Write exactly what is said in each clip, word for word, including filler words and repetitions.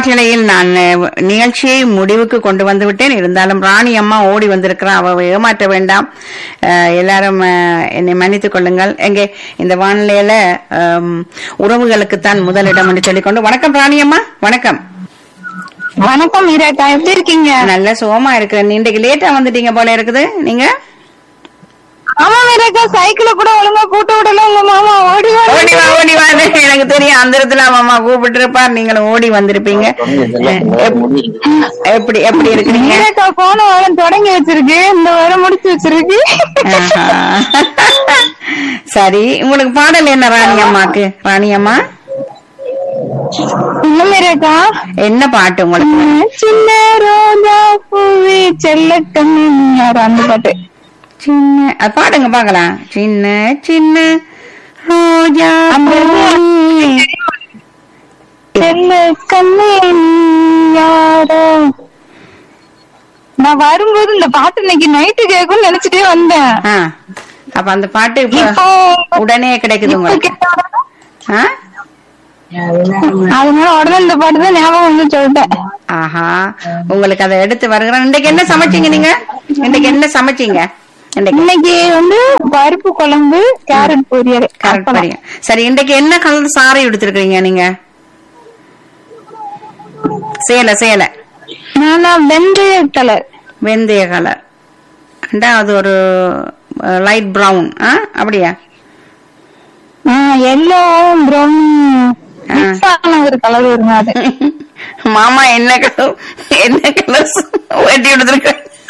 காற்றலையில் நான் அஹ், நிகழ்ச்சியை முடிவுக்கு கொண்டு வந்து விட்டேன். இருந்தாலும் ராணி அம்மா ஓடி வந்திருக்கிறான். அவ ஏமாற்ற வேண்டாம். அஹ், எல்லாரும் அஹ், என்னை மன்னித்துக் கொள்ளுங்கள். எங்கே இந்த வானிலையில அஹ், உறவுகளுக்குத்தான் முதலிடம் என்று சொல்லிக்கொண்டு வணக்கம் ராணி அம்மா. வணக்கம். வணக்கம் மீராக்கா, எப்படி இருக்கீங்க? நல்ல சுகமா இருக்கிறேன். இன்றைக்கு லேட்டா வந்துட்டீங்க போல இருக்குது நீங்க. ஆமா மீராக்கா, சைக்கிள கூட ஒழுங்கா கூட்ட விடல உங்க மாமா. ஓடி வா. ஓடி வா ஓடி வா எனக்கு தெரியும். அந்த இடத்துல மாமா கூப்பிட்டு இருப்பார், நீங்களும் ஓடி வந்திருப்பீங்க. எப்படி எப்படி இருக்கிறீங்க? மீராக்கா போன வாரம் தொடங்கி வச்சிருக்கு, இந்த வாரம் முடிச்சு வச்சிருக்கு. ஆஹா. சரி, உங்களுக்கு பாடல் என்ன ராணி அம்மாக்கு? ராணி அம்மா இல்ல மீராக்கா, என்ன பாட்டு உங்களுக்கு? சின்ன ரோஜா பூவே செல்ல கண்ணு, அந்த பாட்டு. சின்ன அது பாடுங்க பாக்கலாம். சின்ன சின்ன ரோஜா பூவே செல்ல கண்ணு யாரோ. நான் வரும்போது இந்த பாட்டு இன்னைக்கு நைட்டு கேட்கும்னு நினைச்சிட்டே வந்தேன். ஆ, அப்ப அந்த பாட்டு இப்ப இப்போ உடனே கிடைக்குது உங்களுக்கு? ஆ? அதனால உடனே இந்த பாட்டு தான் ஞாபகம் வந்து சொல்லிட்டேன். ஆஹா, உங்களுக்கு அதை எடுத்து வருகிறேன். இன்னைக்கு என்ன சமைச்சீங்க நீங்க? இன்னைக்கு என்ன சமைச்சீங்க? இன்னைக்கு இன்னைக்கு வந்து பருப்பு குழம்பு, கேரட் பொரியல். கரெக்ட் பாருங்க. சரி, இன்னைக்கு என்ன கலர் சாரி எடுத்திருக்கீங்க நீங்க? சேலை சேலை நானா வெந்தய கலர். வெந்தய கலர். அது ஒரு லைட் பிரவுன். ஆ, அப்படியா? எல்லோ ப்ரௌன் ஒரு கலர் வருங்க அது. மாமா என்ன கலர் என்ன கலர் வெட்டி எடுத்திருக்க?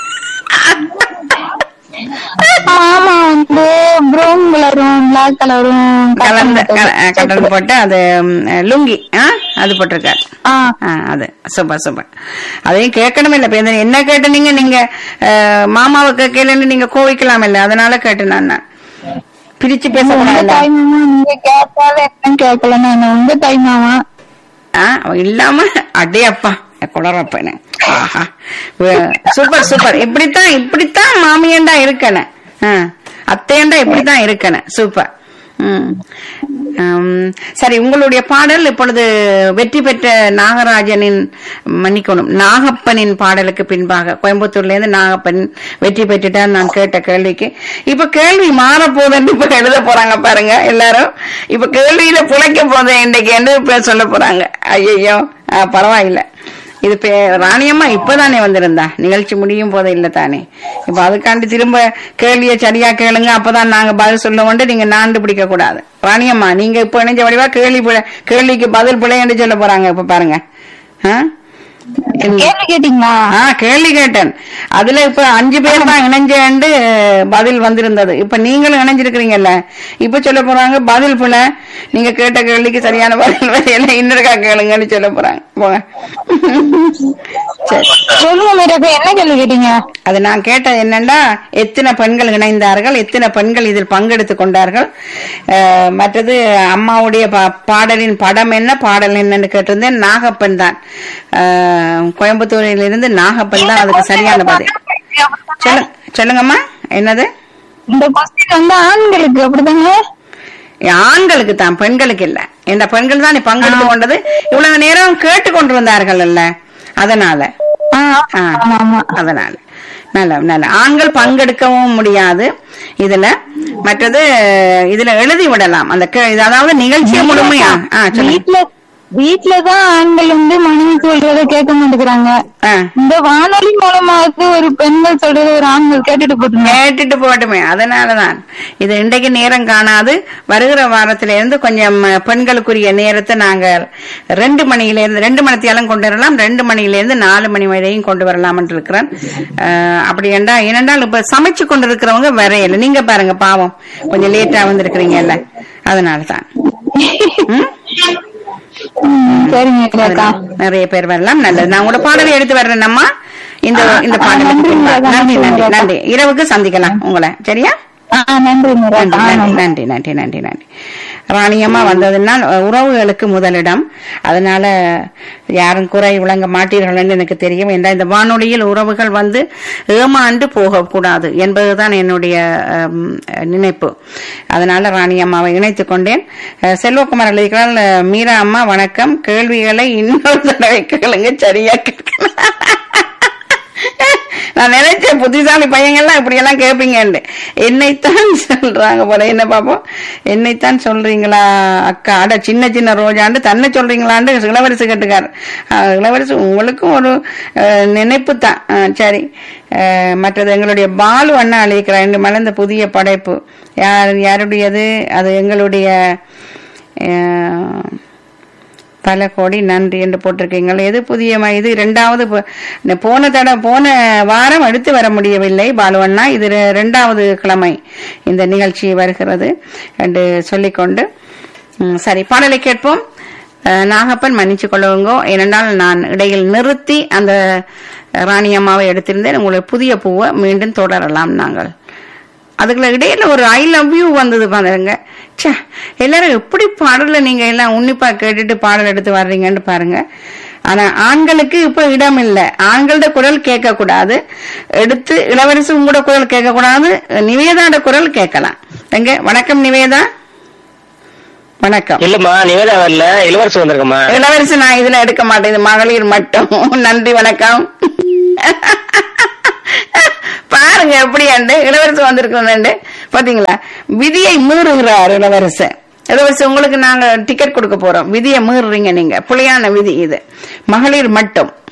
மாமா வந்து ப்ரௌன் கலரும் பிளாக் கலரும் கலந்த கலர் போட்டு அது லுங்கி. ஆ, அது போட்டிருக்காரு. அது சூப்பர் சூப்பர். அதையும் கேட்கணும் இல்ல. என்ன கேட்டு நீங்க நீங்க மாமாவை கேட்கலன்னு நீங்க கோவிக்கலாம் இல்ல, அதனால கேட்டு நான் பிரிச்சு பேசக்கூடாது. நீங்க கேட்டாலும் என்ன கேட்கல, நான் உங்க தாய் மாமா. ஆஹ் இல்லாம அடே அப்பா குளறப்ப. ஆஹா, சூப்பர் சூப்பர். இப்படித்தான் இப்படித்தான் மாமியண்டா இருக்கணும். அத்தையண்டா இப்படித்தான் இருக்கணும். சூப்பர். உம் சரி, உங்களுடைய பாடல் இப்பொழுது வெற்றி பெற்ற நாகராஜனின் மன்னிக்கணும் நாகப்பனின் பாடலுக்கு பின்பாக கோயம்புத்தூர்ல இருந்து நாகப்பன் வெற்றி பெற்றுட்டார். நான் கேட்ட கேள்விக்கு இப்ப கேள்வி மாற போதுன்னு இப்ப எழுத போறாங்க பாருங்க எல்லாரும். இப்ப கேள்வியில புழைக்க போதேன் இன்னைக்கு என்று சொல்ல போறாங்க. ஐயோ, பரவாயில்ல. இது ராணியம்மா இப்பதானே வந்திருந்தா, நிகழ்ச்சி முடியும் போதே இல்ல தானே. இப்ப அதுக்காண்டி திரும்ப கேள்வியை சரியா கேளுங்க, அப்பதான் நாங்க பதில் சொல்ல கொண்டு நீங்க நாண்டு பிடிக்க கூடாது. ராணியம்மா நீங்க இப்ப இணைஞ்ச வடிவா கேள்வி கேள்விக்கு பதில் பிழை என்று சொல்ல போறாங்க. இப்ப பாருங்க. கேள்வி கேட்டீங்களா? கேள்வி கேட்டேன். அதுல இப்ப அஞ்சு பேர் தான் இணைஞ்சு பதில் வந்திருந்தது. இப்ப நீங்களும் இணைஞ்சிருக்கிறீங்கல்ல, இப்ப சொல்ல போறாங்க பதில் பிழை, நீங்க கேட்ட கேள்விக்கு சரியான பதில் வரையில இன்னொருக்கா கேளுங்கன்னு சொல்ல போறாங்க. போங்க. சொல்லுங்க மீராக்கா, என்ன கேள்வி கேட்டீங்க? அது நான் கேட்டது என்னன்னா, எத்தனை பெண்கள் இணைந்தார்கள், எத்தனை பெண்கள் இதில் பங்கெடுத்துக் கொண்டார்கள், மற்றது அம்மாவுடைய பாடலின் படம் என்ன, பாடல் என்னன்னு கேட்டிருந்தேன். நாகப்பன் தான், கோயம்புத்தூரில் இருந்து நாகப்பன் தான் அதுக்கு சரியான பதில். சொல்லுங்கம்மா, என்னது? இந்த கொஸ்டின் வந்து ஆண்களுக்கு அப்படிதாங்க? ஆண்களுக்கு தான், பெண்களுக்கு இல்ல. இந்த பெண்கள் தான் பங்கெடுத்து கொண்டது. இவ்வளவு நேரம் கேட்டு கொண்டு வந்தார்கள் அல்ல, அதனால அதனால நல்ல நல்ல ஆண்கள் பங்கெடுக்கவும் முடியாது இதுல. மற்றது இதுல எழுதி விடலாம் அந்த, அதாவது நிகழ்ச்சியை முழுமையா. வீட்டுல வீட்டுலதான் ஆண்கள் வந்து மனைவி சொல்றத கேட்க மாட்டேங்கிறாங்க. இந்த வானொலி மூலமாக ஒரு பெண்கள் சொல்றது ஒரு ஆண்கள் கேட்டுட்டு போட்டு கேட்டுட்டு போட்டுமே. அதனாலதான் இது இன்றைக்கு நேரம் காணாது. வருகிற வாரத்தில இருந்து கொஞ்சம் பெண்களுக்குரிய நேரத்தை நாங்க ரெண்டு மணியில இருந்து ரெண்டு மணித்தியாலும் கொண்டு வரலாம், ரெண்டு மணியில இருந்து நாலு மணி வரையும் கொண்டு வரலாம் என்று இருக்கிறேன். அப்படி என்றா ஏனென்றால் இப்ப சமைச்சு கொண்டு இருக்கிறவங்க வரையில, நீங்க பாருங்க பாவம் கொஞ்சம் லேட்டா வந்திருக்கிறீங்கல்ல, அதனாலதான். நிறைய பேர் வரலாம். நல்லது. நான் உங்களோட பாடலை எடுத்து வர்றேன் அம்மா. இந்த இந்த பாடல் நன்றி நன்றி நன்றி. இரவுக்கு சந்திக்கலாம் உங்களை. சரியா? நன்றி நன்றி நன்றி நன்றி நன்றி நன்றி. ராணியம்மா வந்ததுனால் உறவுகளுக்கு முதலிடம். அதனால யாரும் குறை விளங்க மாட்டீர்கள் என்று எனக்கு தெரியும். என்ற இந்த வானொலியில் உறவுகள் வந்து ஏமாண்டு போகக்கூடாது என்பதுதான் என்னுடைய நினைப்பு. அதனால ராணியம்மாவை இணைத்துக் கொண்டேன். செல்வகுமார் எழுதிக்கிறார், மீரா அம்மா வணக்கம், கேள்விகளை இன்னொரு தடவை கேளுங்க சரியா கேட்க. நான் நினைச்சேன் புத்திசாலி பையங்கள்லாம் இப்படி எல்லாம் கேட்பீங்க. என்னைத்தான் சொல்றாங்க போல. என்ன பாப்போம், என்னைத்தான் சொல்றீங்களா அக்கா? அட சின்ன சின்ன ரோஜாண்டு தன்னை சொல்றீங்களாண்டு இளவரசு கேட்டுக்காரு. இளவரசு உங்களுக்கும் ஒரு நினைப்பு தான். சரி, மற்றது எங்களுடைய பாலு அண்ணா அழைக்கிறார். ரெண்டு மலர்ந்த புதிய படைப்பு யார் யாருடையது? அது எங்களுடைய பல கோடி நன்றி என்று போட்டிருக்கீங்கள். எது புதிய இது இரண்டாவது போன தட போன வாரம் எடுத்து வர முடியவில்லை பாலுவண்ணா. இது இரண்டாவது கிழமை இந்த நிகழ்ச்சி வருகிறது என்று சொல்லிக்கொண்டு சரி பாடலை கேட்போம். நாகப்பன் மன்னிச்சு கொள்ளுங்கோ, ஏனென்றால் நான் இடையில் நிறுத்தி அந்த ராணி அம்மாவை எடுத்திருந்தேன். உங்களுடைய புதிய பூவை மீண்டும் தொடரலாம். நாங்கள் அதுக்குள்ள இடையில ஒரு ஐ லவ் யூ வந்தது பாருங்க. சே, எல்லாரும் எப்படி பாடல நீங்க எல்லாம் உன்னிப்பா கேட்டுட்டு பாடல் எடுத்து வர்றீங்கன்னு பாருங்க. ஆனா ஆண்களுக்கு இப்ப இடம் இல்லை. ஆண்களோட குரல் கேட்க கூடாது, எடுத்து இளவரசி உங்களோட குரல் கேட்க கூடாது, நிவேதாட குரல் கேட்கலாம். எங்க வணக்கம் நிவேதா. வணக்கம். இல்லம்மா நிவேதா வரல, இளவரசி வந்திருக்கமா. இளவரசி நான் இதுல எடுக்க மாட்டேன், இது மகளிர் மட்டும். நன்றி வணக்கம். பாருங்க எப்படி அண்டு இளவரசு வந்திருக்கோம் பாத்தீங்களா. விதியை மீறுகிறார் இளவரசு. இளவரசு உங்களுக்கு நாங்க டிக்கெட் கொடுக்க போறோம். விதியை மீறுறீங்க நீங்க. புலியான விதி இது, மகளிர் மட்டும்.